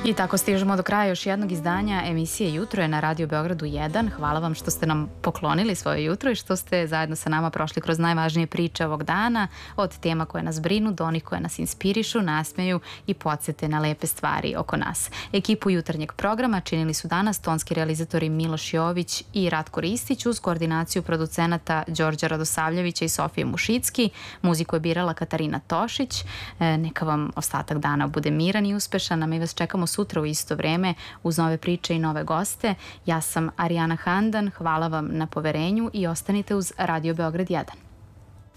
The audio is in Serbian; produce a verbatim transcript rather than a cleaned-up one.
I tako stižemo do kraja još jednog izdanja emisije Jutro je na Radio Beogradu jedan. Hvala vam što ste nam poklonili svoje jutro i što ste zajedno sa nama prošli kroz najvažnije priče ovog dana, od tema koje nas brinu do onih koje nas inspirišu, nasmeju i podsjete na lepe stvari oko nas. Ekipu jutarnjeg programa činili su danas tonski realizatori Miloš Jović i Ratko Ristić uz koordinaciju producenata Đorđa Radosavljevića i Sofije Mušicki. Muziku je birala Katarina Tošić. Neka vam ostatak dana bude miran i uspešan, a mi vas čekamo sutra u isto vreme uz nove priče i nove goste. Ja sam Arijana Handan, hvala vam na poverenju i ostanite uz Radio Beograd jedan.